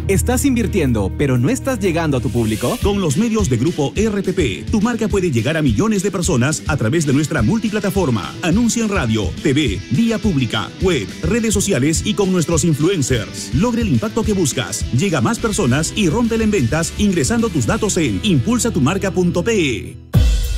¿Estás invirtiendo, pero no estás llegando a tu público? Con los medios de Grupo RPP, tu marca puede llegar a millones de personas a través de nuestra multiplataforma. Anuncia en radio, TV, vía pública, web, redes sociales y con nuestros influencers. Logra el impacto que buscas, llega a más personas y rómpela en ventas ingresando tus datos en impulsatumarca.pe.